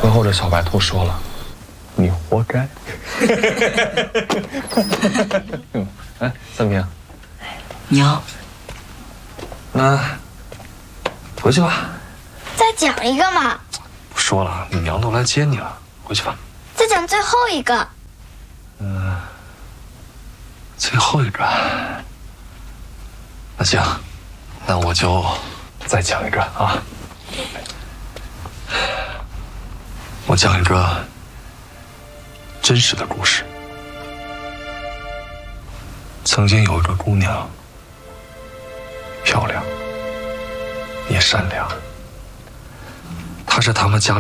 最后这小白兔说了：“你活该。”哎，三平， 娘， 那回去吧。 再讲一个嘛。 不说了，你娘都来接你了，回去吧。 再讲最后一个。 最后一个。那行，那我就再讲一个啊。我讲一个真实的故事。曾经有一个姑娘，漂亮，也善良。她是他们家里